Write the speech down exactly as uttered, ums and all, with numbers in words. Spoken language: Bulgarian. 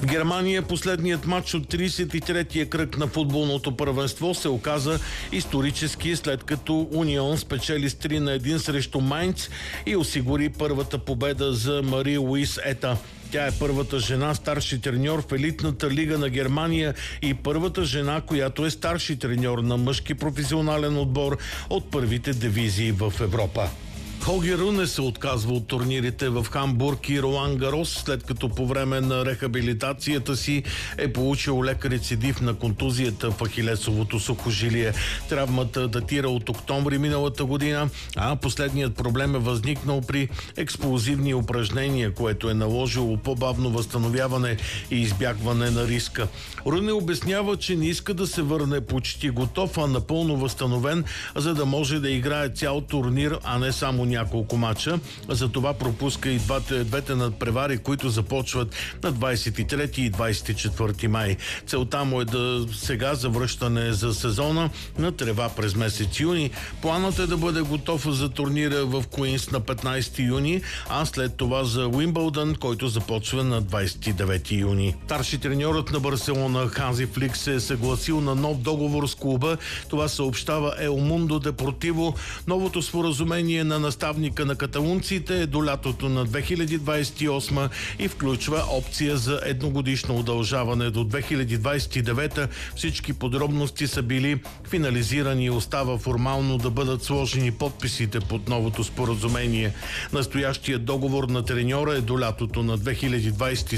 В Германия последният матч от тридесет и третия кръг на футболното първенство се оказа исторически, след като Унион спечели с три на едно срещу Майнц и осигури първата победа за Мари Луис Ета. Тя е първата жена старши треньор в елитната лига на Германия и първата жена, която е старши треньор на мъжки професионален отбор от първите дивизии в Европа. Хоге Руне се отказва от турнирите в Хамбург и Ролан Гарос, след като по време на рехабилитацията си е получил лек рецидив на контузията в ахилесовото сухожилие. Травмата датира от октомври миналата година, а последният проблем е възникнал при експлозивни упражнения, което е наложило по-бавно възстановяване и избягване на риска. Руне обяснява, че не иска да се върне почти готов, а напълно възстановен, за да може да играе цял турнир, а не само няколко мача. Затова пропуска и двете, двете надпревари, които започват на двадесет и трети и двадесет и четвърти май. Целта му е да сега завръщане за сезона на трева през месец юни. Планът е да бъде готов за турнира в Куинс на петнадесети юни, а след това за Уимбълдън, който започва на двадесет и девети юни. Старши треньорът на Барселона Ханзи Флик се е съгласил на нов договор с клуба. Това съобщава El Mundo Deportivo. Новото споразумение на наставника на каталунците е до лятото на две хиляди двадесет и осма и включва опция за едногодишно удължаване до две хиляди двадесет и девета. Всички подробности са били финализирани и остава формално да бъдат сложени подписите под новото споразумение. Настоящият договор на треньора е до лятото на две хиляди двадесет и